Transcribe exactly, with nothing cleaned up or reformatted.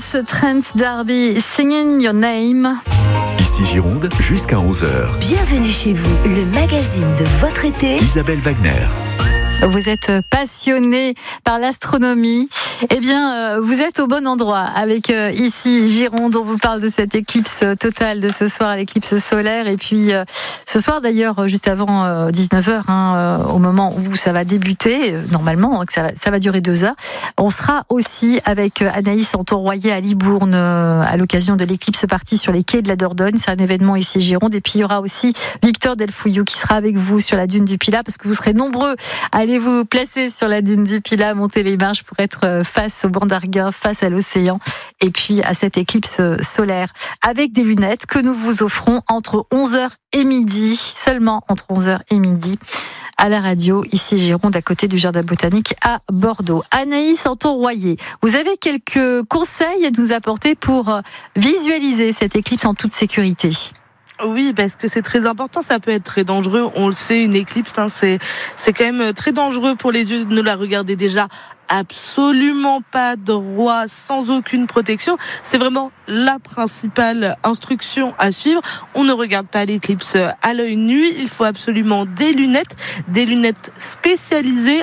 Dance, Trent D'Arby, Singing Your Name. Ici Gironde, jusqu'à onze heures. Bienvenue chez vous, le magazine de votre été. Isabelle Wagner. Vous êtes passionné par l'astronomie, eh bien, vous êtes au bon endroit avec ici Gironde. On vous parle de cette éclipse totale de ce soir, l'éclipse solaire. Et puis, ce soir d'ailleurs, juste avant dix-neuf heures, hein, au moment où ça va débuter, normalement, ça va, ça va durer deux heures, on sera aussi avec Anaïs Anton-Royer à Libourne à l'occasion de l'éclipse partie sur les quais de la Dordogne. C'est un événement ici Gironde. Et puis, il y aura aussi Victor Delfouillou qui sera avec vous sur la dune du Pilat, parce que vous serez nombreux à aller vous placer sur la dune du Pilat, monter les marches pour être face au banc d'Arguin, face à l'océan et puis à cette éclipse solaire avec des lunettes que nous vous offrons entre onze heures et midi, seulement entre onze heures et midi à la radio, ici Gironde, à côté du Jardin Botanique à Bordeaux. Anaïs Anton-Royer, vous avez quelques conseils à nous apporter pour visualiser cette éclipse en toute sécurité? Oui, parce que c'est très important, ça peut être très dangereux. On le sait, une éclipse, hein, c'est, c'est quand même très dangereux pour les yeux. Ne la regardez déjà absolument pas droit, sans aucune protection. C'est vraiment la principale instruction à suivre. On ne regarde pas l'éclipse à l'œil nu. Il faut absolument des lunettes, des lunettes spécialisées